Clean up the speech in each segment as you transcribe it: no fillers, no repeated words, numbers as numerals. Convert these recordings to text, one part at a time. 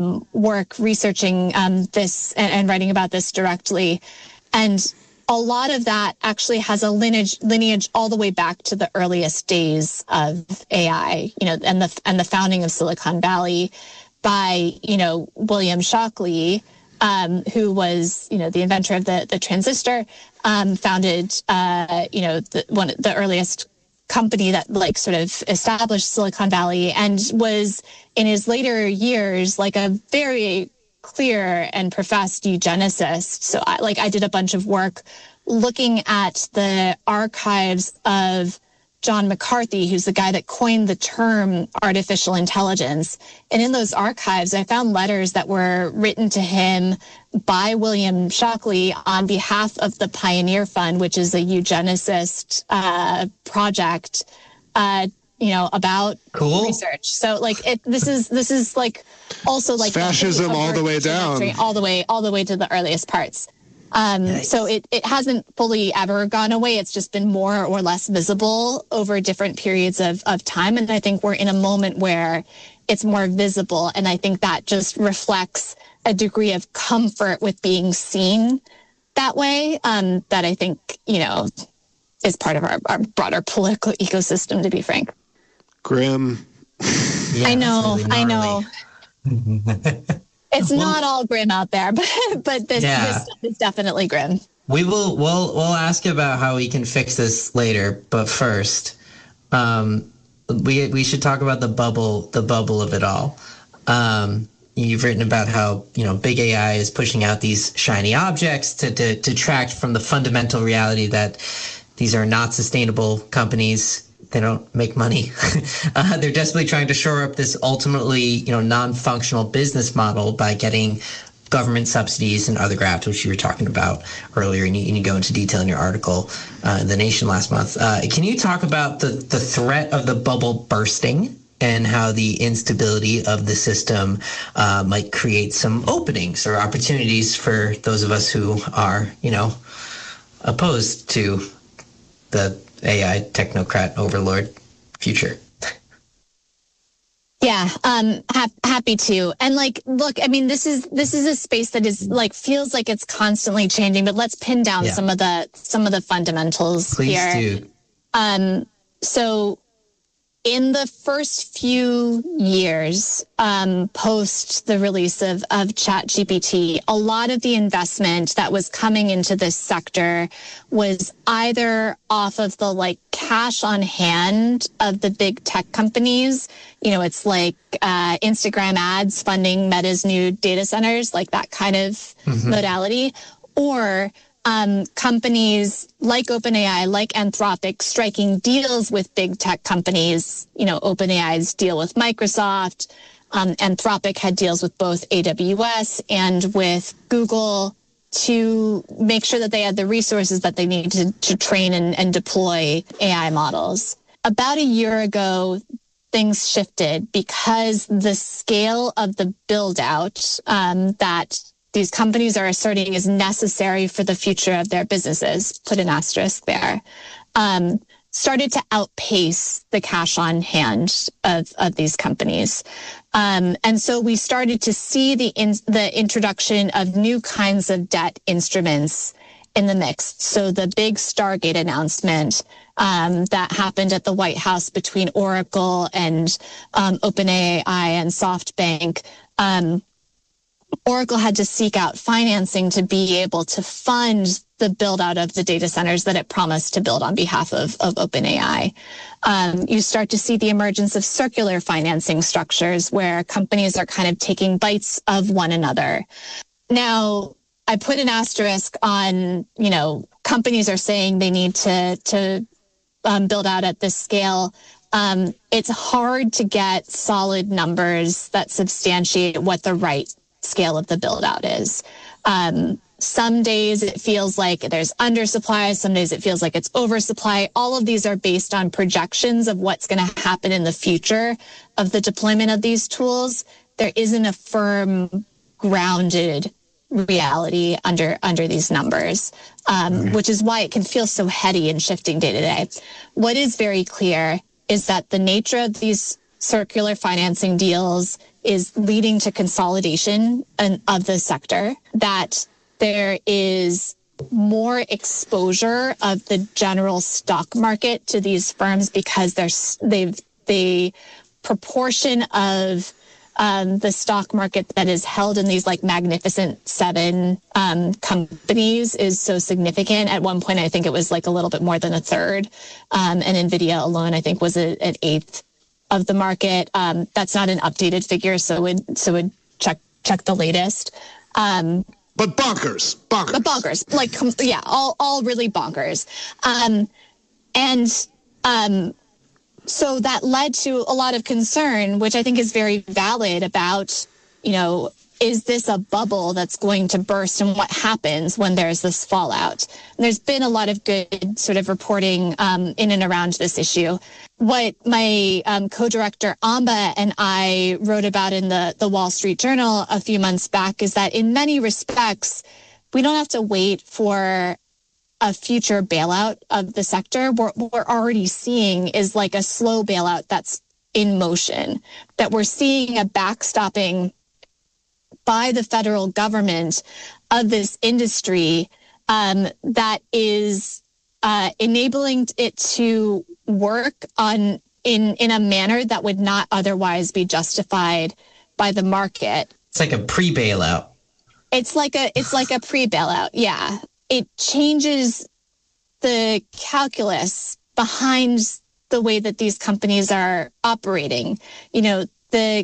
work researching this and writing about this directly. And a lot of that actually has a lineage all the way back to the earliest days of AI, and the founding of Silicon Valley by, William Shockley, who was, the inventor of the transistor, founded, the earliest company that sort of established Silicon Valley, and was in his later years a very clear and professed eugenicist. So I did a bunch of work looking at the archives of John McCarthy, who's the guy that coined the term artificial intelligence. And in those archives, I found letters that were written to him by William Shockley on behalf of the Pioneer Fund, which is a eugenicist project, about cool research. So this is also it's fascism all the way down, all the way to the earliest parts. Nice. So it hasn't fully ever gone away. It's just been more or less visible over different periods of time. And I think we're in a moment where it's more visible. And I think that just reflects a degree of comfort with being seen that way, that I think, is part of our broader political ecosystem, to be frank. Grim. Yeah, I know. It's not all grim out there, but this stuff is definitely grim. We'll ask about how we can fix this later, but first, we should talk about the bubble of it all. You've written about how big AI is pushing out these shiny objects to detract from the fundamental reality that these are not sustainable companies. They don't make money. They're desperately trying to shore up this ultimately, non-functional business model by getting government subsidies and other grabs, which you were talking about earlier, and you go into detail in your article in The Nation last month. Can you talk about the threat of the bubble bursting and how the instability of the system might create some openings or opportunities for those of us who are, opposed to the AI technocrat overlord future? Yeah, happy to. And look, I mean, this is a space that is feels like it's constantly changing, but let's pin down some of the fundamentals here. Please do. So in the first few years, post the release of ChatGPT, a lot of the investment that was coming into this sector was either off of the cash on hand of the big tech companies. It's Instagram ads funding Meta's new data centers, that kind of modality, or companies like OpenAI, like Anthropic, striking deals with big tech companies. OpenAI's deal with Microsoft. Anthropic had deals with both AWS and with Google to make sure that they had the resources that they needed to train and deploy AI models. About a year ago, things shifted because the scale of the build out that these companies are asserting is necessary for the future of their businesses, put an asterisk there, started to outpace the cash on hand of these companies. And so we started to see the introduction of new kinds of debt instruments in the mix. So the big Stargate announcement that happened at the White House between Oracle and OpenAI and SoftBank, Oracle had to seek out financing to be able to fund the build out of the data centers that it promised to build on behalf of OpenAI. You start to see the emergence of circular financing structures where companies are kind of taking bites of one another. Now, I put an asterisk on, companies are saying they need to build out at this scale. It's hard to get solid numbers that substantiate what the right scale of the build out is. Some days it feels like there's undersupply. Some days it feels like it's oversupply. All of these are based on projections of what's going to happen in the future of the deployment of these tools. There isn't a firm, grounded reality under these numbers, which is why it can feel so heady and shifting day to day. What is very clear is that the nature of these circular financing deals is leading to consolidation of the sector, that there is more exposure of the general stock market to these firms because the proportion of the stock market that is held in these like Magnificent Seven companies is so significant. At one point, I think it was like a little bit more than a third. And NVIDIA alone, I think, was an eighth of the market. That's not an updated figure, so would check the latest. But bonkers. But bonkers. Like, yeah, all really bonkers. So that led to a lot of concern, which I think is very valid about, is this a bubble that's going to burst, and what happens when there's this fallout? And there's been a lot of good sort of reporting in and around this issue. What my co-director Amba and I wrote about in the Wall Street Journal a few months back is that in many respects, we don't have to wait for a future bailout of the sector. What we're already seeing is like a slow bailout that's in motion, that we're seeing a backstopping by the federal government of this industry that is enabling it to work in a manner that would not otherwise be justified by the market. It's like a pre-bailout. It's like a pre-bailout, yeah. It changes the calculus behind the way that these companies are operating. The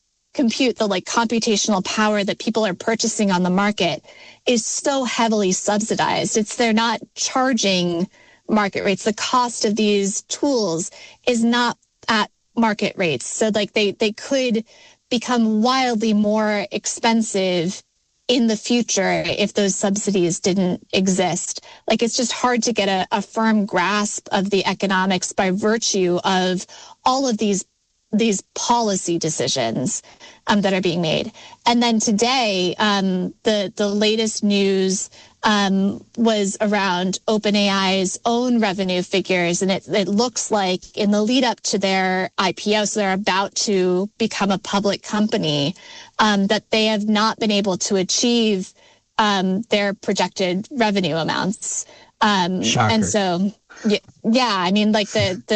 computational power that people are purchasing on the market is so heavily subsidized. They're not charging market rates. The cost of these tools is not at market rates. So like they could become wildly more expensive in the future if those subsidies didn't exist. Like, it's just hard to get a firm grasp of the economics by virtue of all of these policy decisions that are being made. And then today, the latest news was around OpenAI's own revenue figures. And it looks like in the lead up to their IPO, so they're about to become a public company, that they have not been able to achieve their projected revenue amounts. Shocker. And so, yeah, I mean, like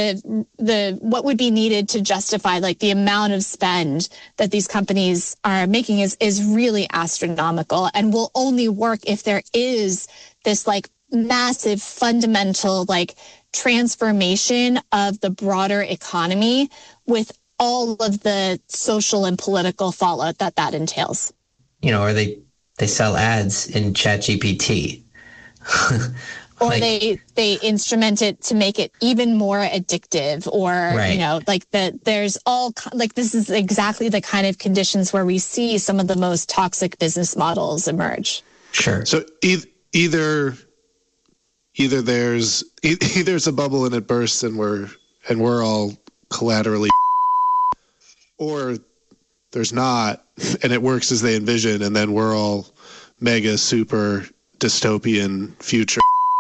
the what would be needed to justify like the amount of spend that these companies are making is really astronomical, and will only work if there is this like massive fundamental like transformation of the broader economy with all of the social and political fallout that entails. Or they sell ads in ChatGPT. Or they instrument it to make it even more addictive, or, right. There's all, like, this is exactly the kind of conditions where we see some of the most toxic business models emerge. Sure. So either there's a bubble and it bursts and we're all collaterally, or there's not and it works as they envision, and then we're all mega super dystopian future.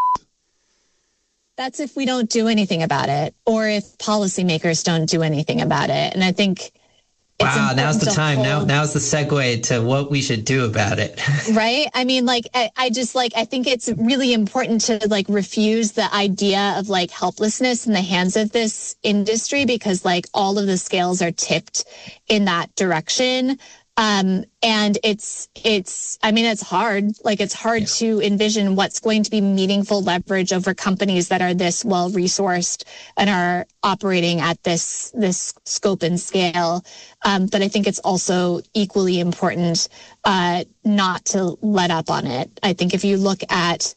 That's if we don't do anything about it, or if policymakers don't do anything about it. And I think now's the time. Now's the segue to what we should do about it. Right? I mean, like, I think it's really important to like refuse the idea of like helplessness in the hands of this industry, because like all of the scales are tipped in that direction. And it's hard. Like, it's hard to envision what's going to be meaningful leverage over companies that are this well resourced and are operating at this scope and scale. But I think it's also equally important not to let up on it. I think if you look at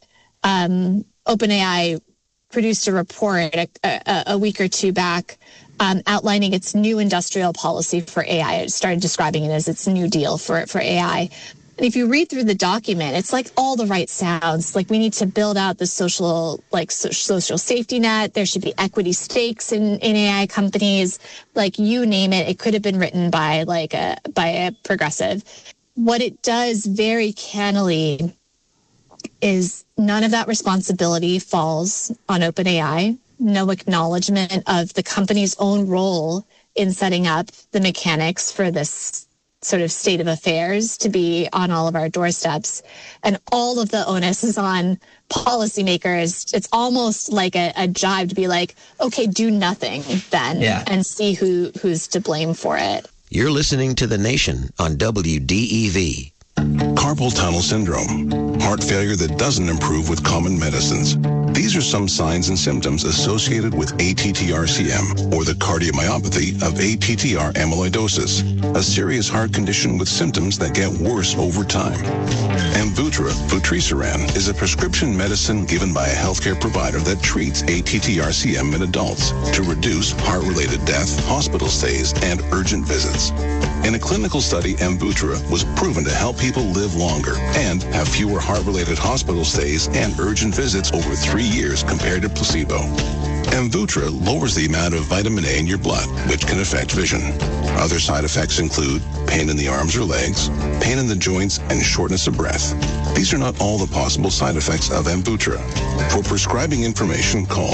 OpenAI produced a report a week or two back outlining its new industrial policy for AI. It started describing it as its new deal for AI. And if you read through the document, it's like all the right sounds. Like, we need to build out the social safety net. There should be equity stakes in AI companies. Like, you name it, it could have been written by a progressive. What it does very cannily is none of that responsibility falls on OpenAI. No acknowledgement of the company's own role in setting up the mechanics for this sort of state of affairs to be on all of our doorsteps. And all of the onus is on policymakers. It's almost like a jibe to be like, okay, do nothing then and see who's to blame for it. You're listening to The Nation on WDEV. Carpal tunnel syndrome, heart failure that doesn't improve with common medicines. These are some signs and symptoms associated with ATTR-CM, or the cardiomyopathy of ATTR amyloidosis, a serious heart condition with symptoms that get worse over time. Amvuttra, vutrisiran, is a prescription medicine given by a healthcare provider that treats ATTR-CM in adults to reduce heart-related death, hospital stays, and urgent visits. In a clinical study, Amvuttra was proven to help people live longer and have fewer heart-related hospital stays and urgent visits over 3 years compared to placebo. Amvuttra lowers the amount of vitamin A in your blood, which can affect vision. Other side effects include pain in the arms or legs, pain in the joints, and shortness of breath. These are not all the possible side effects of Amvuttra. For prescribing information, call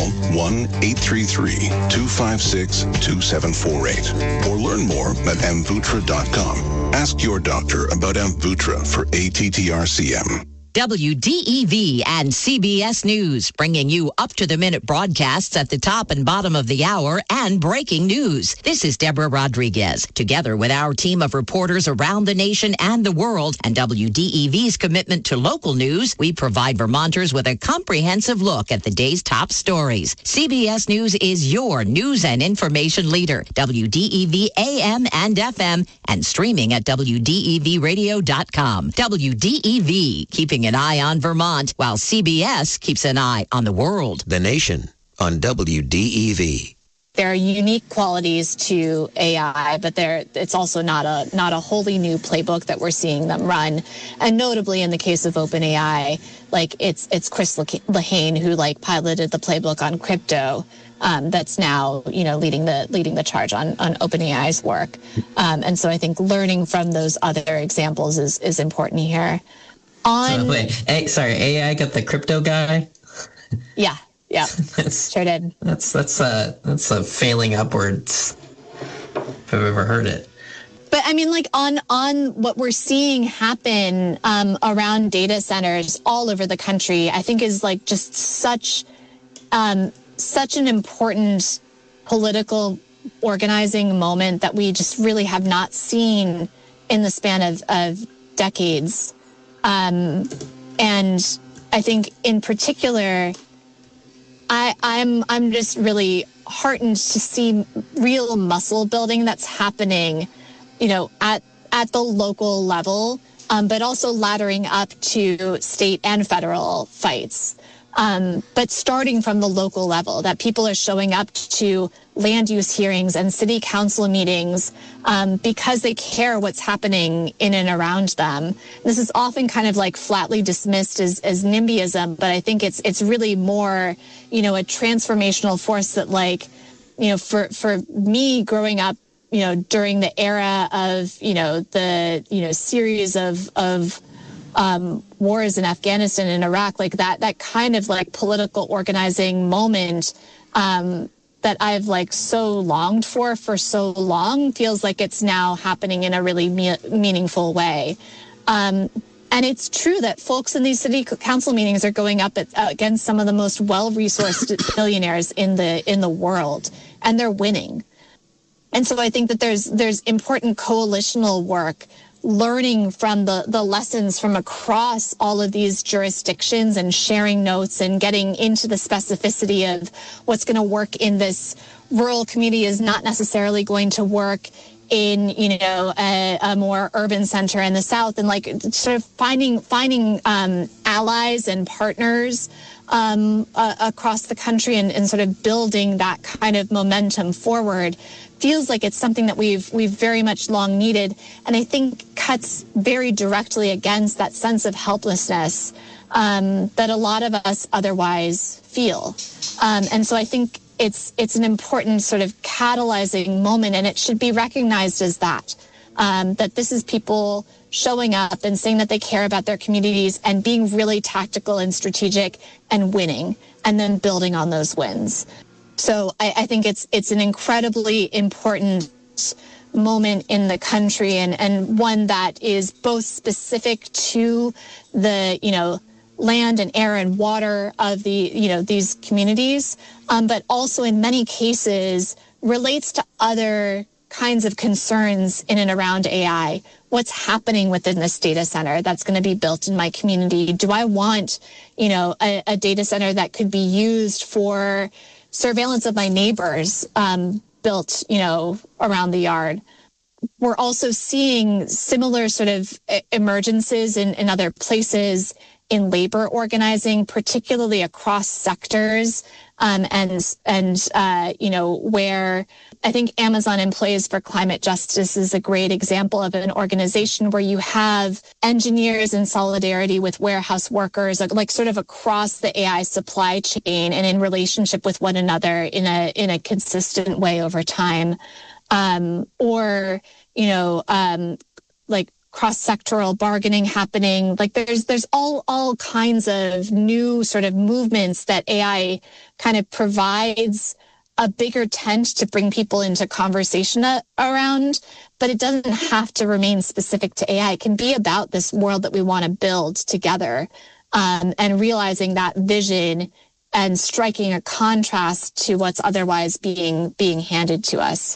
1-833-256-2748 or learn more at amvuttra.com. Ask your doctor about Amvuttra for ATTR-CM. WDEV and CBS News, bringing you up-to-the-minute broadcasts at the top and bottom of the hour and breaking news. This is Deborah Rodriguez. Together with our team of reporters around the nation and the world and WDEV's commitment to local news, we provide Vermonters with a comprehensive look at the day's top stories. CBS News is your news and information leader. WDEV AM and FM and streaming at WDEVradio.com. WDEV, keeping an eye on Vermont, while CBS keeps an eye on the world. The Nation on WDEV. There are unique qualities to AI, but it's also not a wholly new playbook that we're seeing them run. And notably, in the case of OpenAI, like it's Chris Lehane who piloted the playbook on crypto. That's now leading the charge on OpenAI's work. And so I think learning from those other examples is important here. AI got the crypto guy? Yeah, sure did. That's a failing upwards, if I've ever heard it. But I mean, on what we're seeing happen around data centers all over the country, I think is just such an important political organizing moment that we just really have not seen in the span of decades. And I think in particular, I'm just really heartened to see real muscle building that's happening, at the local level, but also laddering up to state and federal fights. But starting from the local level, that people are showing up to land use hearings and city council meetings because they care what's happening in and around them. This is often kind of flatly dismissed as NIMBYism, but I think it's really more, a transformational force that for me growing up, during the era of, the series of wars in Afghanistan and Iraq, that kind of political organizing moment that I've so longed for so long feels like it's now happening in a really meaningful way. And it's true that folks in these city council meetings are going up against some of the most well-resourced billionaires in the world, and they're winning. And so I think that there's important coalitional work, learning from the lessons from across all of these jurisdictions and sharing notes and getting into the specificity of what's going to work in this rural community is not necessarily going to work in, a more urban center in the South, and sort of finding allies and partners across the country and sort of building that kind of momentum forward feels like it's something that we've very much long needed, and I think cuts very directly against that sense of helplessness that a lot of us otherwise feel. And so I think it's an important sort of catalyzing moment, and it should be recognized as that this is people showing up and saying that they care about their communities and being really tactical and strategic and winning, and then building on those wins. So I think it's an incredibly important moment in the country, and one that is both specific to the, land and air and water of the, these communities, but also in many cases relates to other kinds of concerns in and around AI. What's happening within this data center that's going to be built in my community? Do I want, a data center that could be used for surveillance of my neighbors, built, around the yard? We're also seeing similar sort of emergences in other places in labor organizing, particularly across sectors, where I think Amazon Employees for Climate Justice is a great example of an organization where you have engineers in solidarity with warehouse workers, like sort of across the AI supply chain and in relationship with one another in a consistent way over time. Like cross-sectoral bargaining happening. Like there's all kinds of new sort of movements that AI kind of provides a bigger tent to bring people into conversation around, but it doesn't have to remain specific to AI. It can be about this world that we want to build together, and realizing that vision and striking a contrast to what's otherwise being handed to us.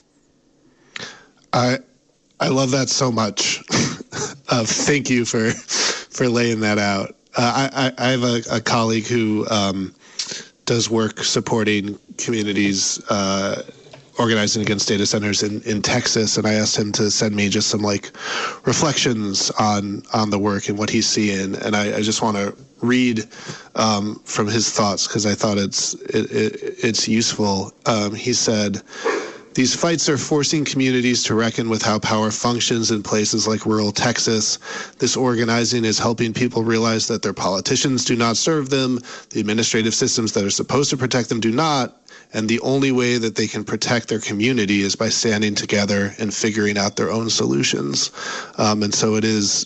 I love that so much. Thank you for laying that out. I have a colleague who does work supporting communities organizing against data centers in Texas, and I asked him to send me just some reflections on the work and what he's seeing, and I just want to read from his thoughts because I thought it's useful. He said, "These fights are forcing communities to reckon with how power functions in places like rural Texas. This organizing is helping people realize that their politicians do not serve them, the administrative systems that are supposed to protect them do not, and the only way that they can protect their community is by standing together and figuring out their own solutions." And so it is,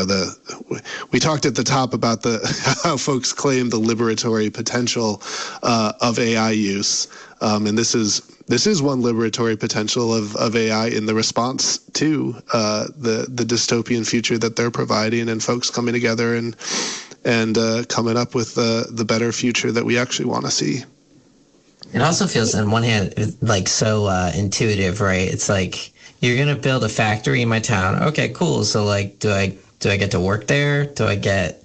we talked at the top about how folks claim the liberatory potential of AI use. And this is one liberatory potential of AI in the response to the dystopian future that they're providing, and folks coming together and coming up with the better future that we actually want to see. It also feels, on one hand, so intuitive, right? It's like, you're gonna build a factory in my town. Okay, cool. So do I get to work there? Do I get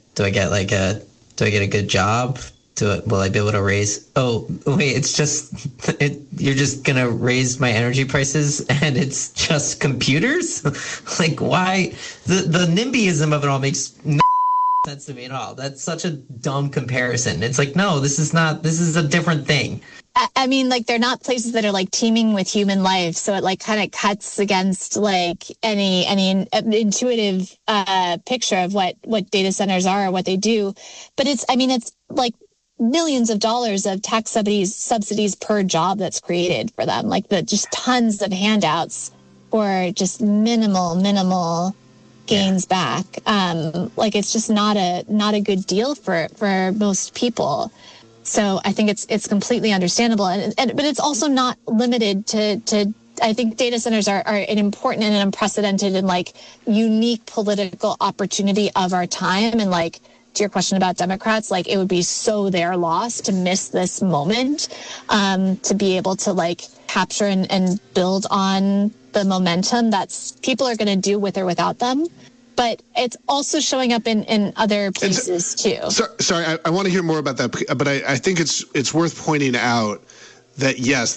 a good job? Will I be able to raise? Oh wait, it's just you're just gonna raise my energy prices, and it's just computers. Why? The NIMBYism of it all makes no sense to me at all. That's such a dumb comparison. It's no, this is a different thing. I mean, they're not places that are teeming with human life, so it kind of cuts against any intuitive picture of what data centers are or what they do. But it's millions of dollars of tax subsidies per job that's created for them, just tons of handouts for just minimal gains back. It's just not a good deal for most people. So I think it's completely understandable, but it's also not limited to. I think data centers are an important and an unprecedented and unique political opportunity of our time. And to your question about Democrats, it would be so their loss to miss this moment, to be able to capture and build on the momentum that people are going to do with or without them. But it's also showing up in other places too. Sorry, I want to hear more about that, but I think it's worth pointing out that yes,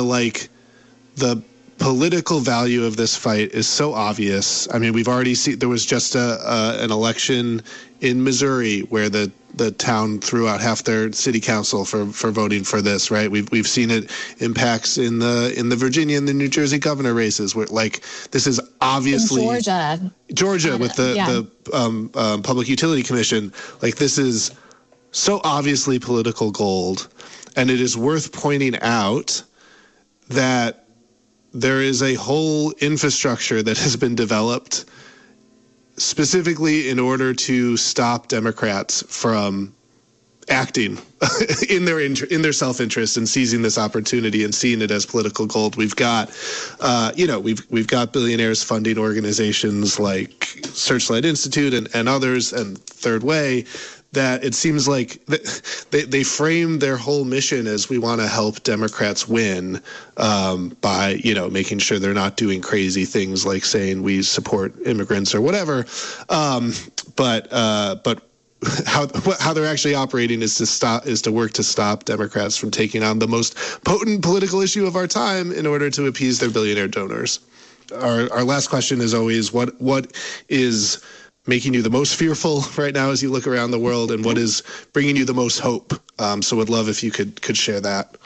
the political value of this fight is so obvious. I mean, we've already seen, there was just an election in Missouri where the town threw out half their city council for voting for this, right? We've seen it impacts in the Virginia and the New Jersey governor races where this is obviously Georgia with the Public Utility Commission. This is so obviously political gold, and it is worth pointing out that there is a whole infrastructure that has been developed specifically in order to stop Democrats from acting in their self-interest and seizing this opportunity and seeing it as political gold. We've got, we've got billionaires funding organizations like Searchlight Institute and others and Third Way, that it seems like they frame their whole mission as we want to help Democrats win by, making sure they're not doing crazy things like saying we support immigrants or whatever. But how they're actually operating is to work to stop Democrats from taking on the most potent political issue of our time in order to appease their billionaire donors. Our last question is always, what is making you the most fearful right now as you look around the world, and what is bringing you the most hope? So would love if you could share that.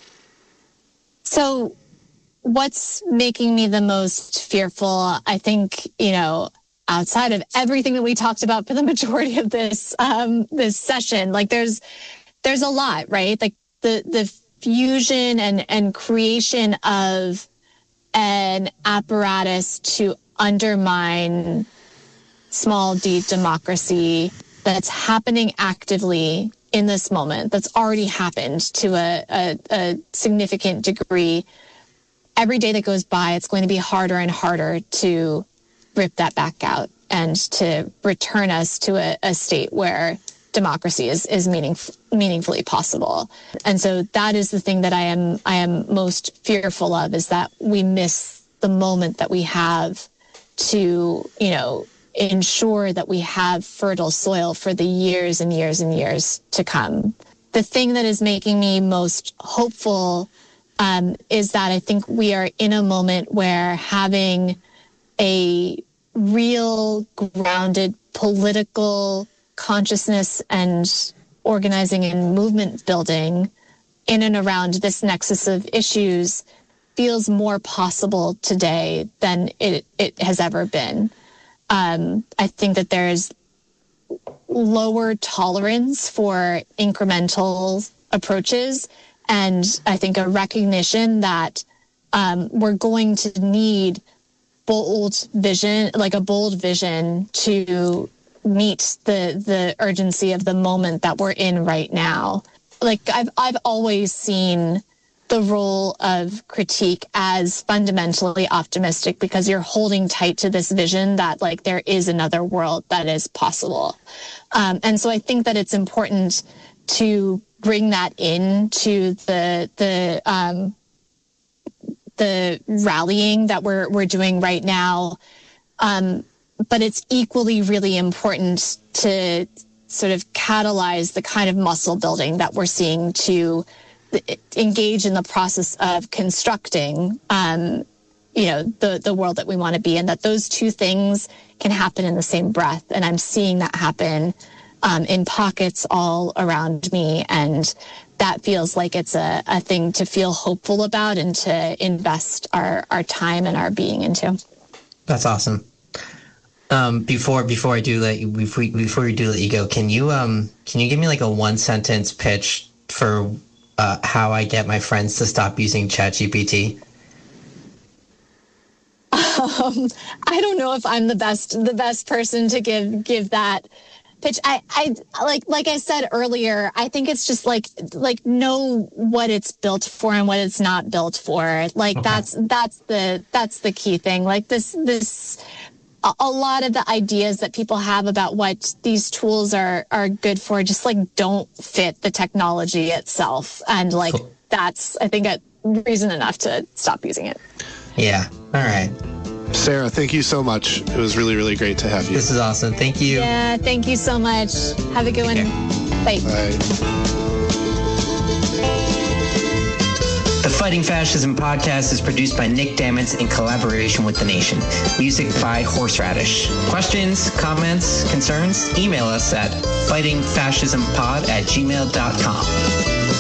So what's making me the most fearful, I think, outside of everything that we talked about for the majority of this this session, like there's a lot, right? Like the fusion and creation of an apparatus to undermine small d democracy that's happening actively in this moment, that's already happened to a significant degree. Every day that goes by, it's going to be harder and harder to rip that back out and to return us to a state where democracy is meaningfully possible. And so that is the thing that I am most fearful of, is that we miss the moment that we have to, ensure that we have fertile soil for the years and years and years to come. The thing that is making me most hopeful is that I think we are in a moment where having a real grounded political consciousness and organizing and movement building in and around this nexus of issues feels more possible today than it has ever been. I think that there's lower tolerance for incremental approaches, and I think a recognition that we're going to need bold vision to meet the urgency of the moment that we're in right now. Like I've always seen the role of critique as fundamentally optimistic, because you're holding tight to this vision that like there is another world that is possible. And so I think that it's important to bring that into the rallying that we're doing right now. But it's equally really important to sort of catalyze the kind of muscle building that we're seeing to engage in the process of constructing, the world that we want to be in, that those two things can happen in the same breath. And I'm seeing that happen in pockets all around me. And that feels like it's a thing to feel hopeful about and to invest our time and our being into. That's awesome. Before we do let you go, can you give me like a 1-sentence pitch for how I get my friends to stop using ChatGPT? I don't know if I'm the best person to give that pitch. I like I said earlier, I think it's just like know what it's built for and what it's not built for. Like okay. That's the key thing. Like this. A lot of the ideas that people have about what these tools are good for just like don't fit the technology itself. And like cool. That's, I think, a reason enough to stop using it. Yeah. All right. Sarah, thank you so much. It was really, really great to have you. This is awesome. Thank you. Yeah, thank you so much. Have a good one. Bye. Bye. The Fighting Fascism podcast is produced by Nick Damons in collaboration with The Nation. Music by Horseradish. Questions, comments, concerns? Email us at fightingfascismpod@gmail.com.